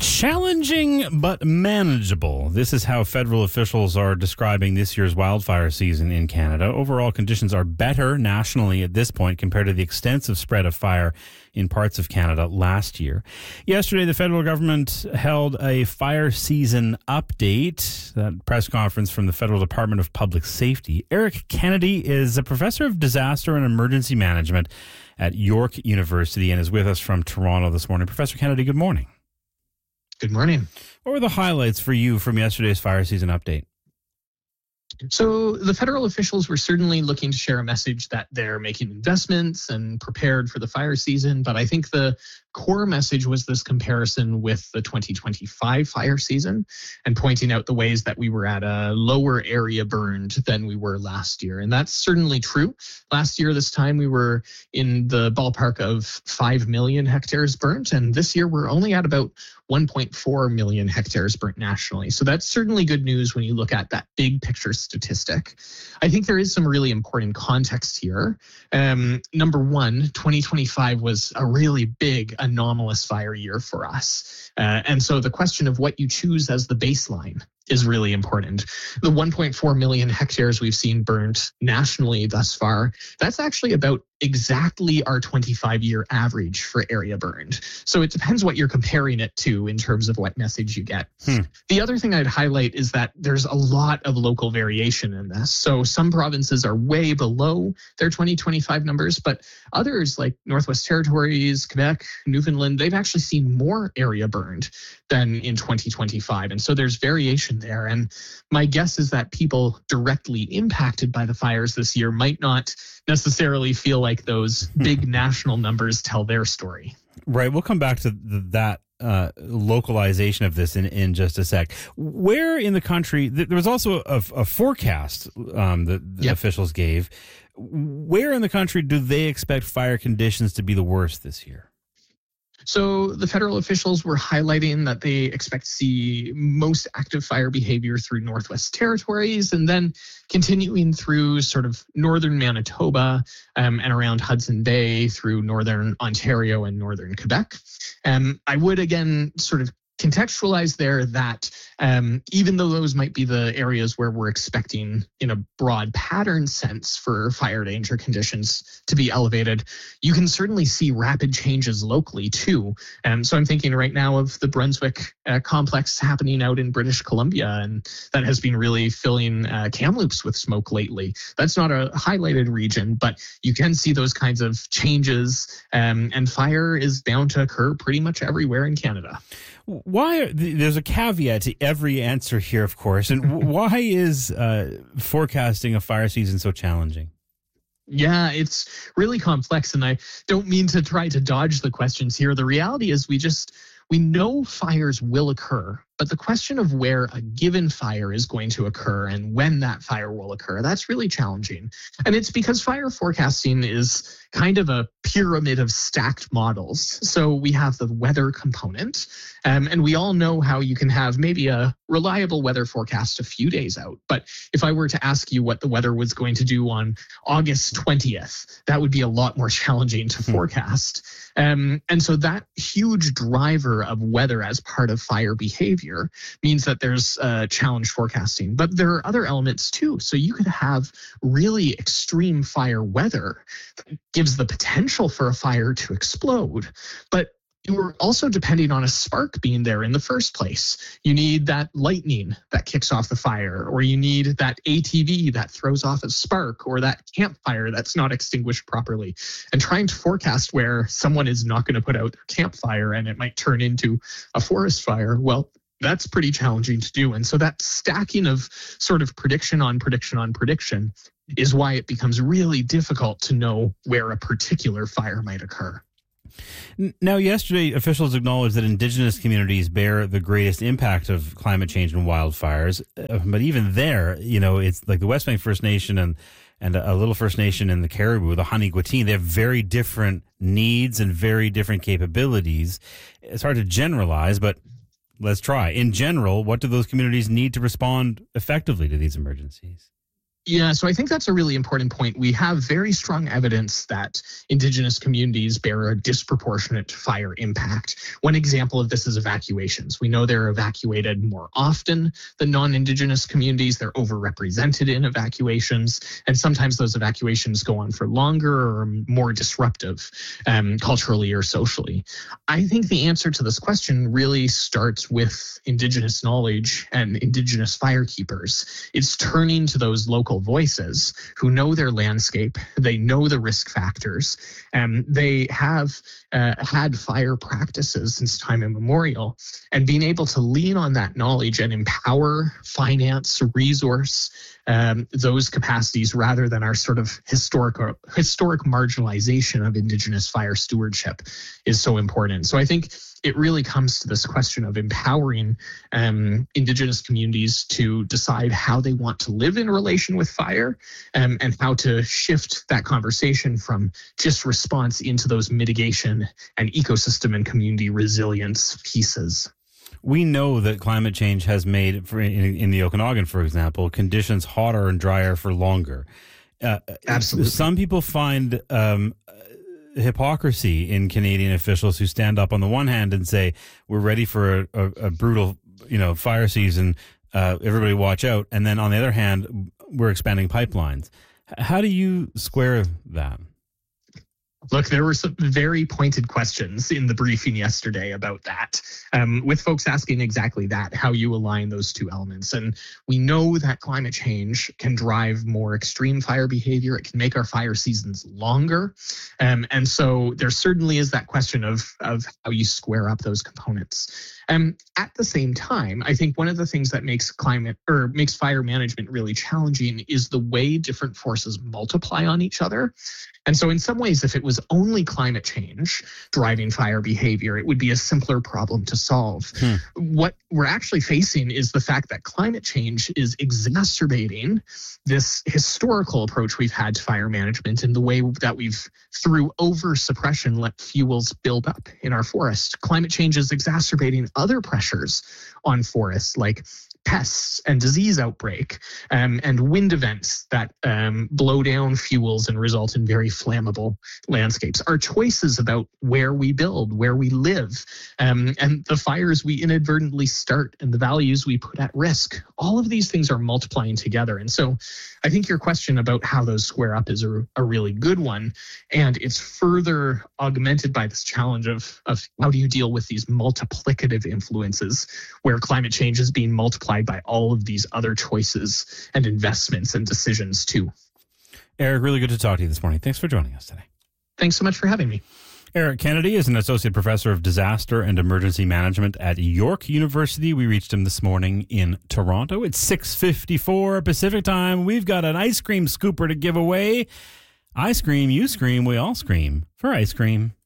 Challenging but manageable. This is how federal officials are describing this year's wildfire season in Canada. Overall conditions are better nationally at this point compared to the extensive spread of fire in parts of Canada last year. Yesterday, the federal government held a fire season update, that press conference from the Federal Department of Public Safety. Eric Kennedy is a professor of disaster and emergency management at York University and is with us from Toronto this morning. Professor Kennedy, good morning. Good morning. What were the highlights for you from yesterday's fire season update? So the federal officials were certainly looking to share a message that they're making investments and prepared for the fire season. But I think the core message was this comparison with the 2025 fire season and pointing out the ways that we were at a lower area burned than we were last year. And that's certainly true. Last year, this time, we were in the ballpark of 5 million hectares burnt. And this year, we're only at about 1.4 million hectares burnt nationally. So that's certainly good news when you look at that big picture statistic. I think there is some really important context here. Number one, 2025 was a really big anomalous fire year for us. And so the question of what you choose as the baseline is really important. The 1.4 million hectares we've seen burnt nationally thus far, that's actually about exactly our 25-year average for area burned. So it depends what you're comparing it to in terms of what message you get. The other thing I'd highlight is that there's a lot of local variation in this. So some provinces are way below their 2025 numbers, but others like Northwest Territories, Quebec, Newfoundland, they've actually seen more area burned than in 2025. And so there's variation there. And my guess is that people directly impacted by the fires this year might not necessarily feel like those big national numbers tell their story. Right. We'll come back to that localization of this in just a sec. Where in the country, there was also a forecast that the officials gave. Where in the country do they expect fire conditions to be the worst this year? So the federal officials were highlighting that they expect to see most active fire behavior through Northwest Territories and then continuing through sort of northern Manitoba and around Hudson Bay through northern Ontario and northern Quebec. I would again sort of contextualize there that even though those might be the areas where we're expecting in a broad pattern sense for fire danger conditions to be elevated, you can certainly see rapid changes locally too. So I'm thinking right now of the Brunswick complex happening out in British Columbia, and that has been really filling Kamloops with smoke lately. That's not a highlighted region, but you can see those kinds of changes, and fire is bound to occur pretty much everywhere in Canada. There's a caveat to every answer here, of course, and why is forecasting a fire season so challenging? Yeah, it's really complex, and I don't mean to try to dodge the questions here. The reality is we know fires will occur, but the question of where a given fire is going to occur and when that fire will occur, that's really challenging. And it's because fire forecasting is kind of a pyramid of stacked models. So we have the weather component, and we all know how you can have maybe a reliable weather forecast a few days out. But if I were to ask you what the weather was going to do on August 20th, that would be a lot more challenging to forecast. And so that huge driver of weather as part of fire behavior means that there's challenge forecasting. But there are other elements too. So you could have really extreme fire weather that gives the potential for a fire to explode. But you were also depending on a spark being there in the first place. You need that lightning that kicks off the fire, or you need that ATV that throws off a spark, or that campfire that's not extinguished properly. And trying to forecast where someone is not going to put out their campfire and it might turn into a forest fire, well, that's pretty challenging to do. And so that stacking of sort of prediction on prediction on prediction is why it becomes really difficult to know where a particular fire might occur. Now, yesterday, officials acknowledged that Indigenous communities bear the greatest impact of climate change and wildfires. But even there, it's like the Westbank First Nation and a little First Nation in the Caribou, the Hanigwitine, they have very different needs and very different capabilities. It's hard to generalize, but let's try. In general, what do those communities need to respond effectively to these emergencies? Yeah, so I think that's a really important point. We have very strong evidence that Indigenous communities bear a disproportionate fire impact. One example of this is evacuations. We know they're evacuated more often than non-Indigenous communities. They're overrepresented in evacuations, and sometimes those evacuations go on for longer or are more disruptive culturally or socially. I think the answer to this question really starts with Indigenous knowledge and Indigenous firekeepers. It's turning to those local voices who know their landscape, they know the risk factors, and they have had fire practices since time immemorial, and being able to lean on that knowledge and empower, finance, resource those capacities rather than our sort of historic marginalization of Indigenous fire stewardship is so important. So I think it really comes to this question of empowering Indigenous communities to decide how they want to live in relation with fire, and how to shift that conversation from just response into those mitigation and ecosystem and community resilience pieces. We know that climate change has made, in the Okanagan, for example, conditions hotter and drier for longer. Absolutely. Some people find hypocrisy in Canadian officials who stand up on the one hand and say, we're ready for a brutal, fire season. Everybody watch out. And then on the other hand, we're expanding pipelines. How do you square that? Look, there were some very pointed questions in the briefing yesterday about that, with folks asking exactly that, how you align those two elements. And we know that climate change can drive more extreme fire behavior. It can make our fire seasons longer. And so there certainly is that question of how you square up those components. At the same time, I think one of the things that makes fire management really challenging is the way different forces multiply on each other. And so in some ways, if it was only climate change driving fire behavior, it would be a simpler problem to solve. What we're actually facing is the fact that climate change is exacerbating this historical approach we've had to fire management in the way that we've, through over suppression, let fuels build up in our forest. Climate change is exacerbating other pressures on forests, like pests and disease outbreak, and wind events that blow down fuels and result in very flammable landscapes. Our choices about where we build, where we live, and the fires we inadvertently start and the values we put at risk, all of these things are multiplying together. And so I think your question about how those square up is a really good one. And it's further augmented by this challenge of how do you deal with these multiplicative influences where climate change is being multiplied by all of these other choices and investments and decisions too. Eric, really good to talk to you this morning. Thanks for joining us today. Thanks so much for having me. Eric Kennedy is an associate professor of disaster and emergency management at York University. We reached him this morning in Toronto. It's 6:54 Pacific time. We've got an ice cream scooper to give away. I scream, you scream, we all scream for ice cream.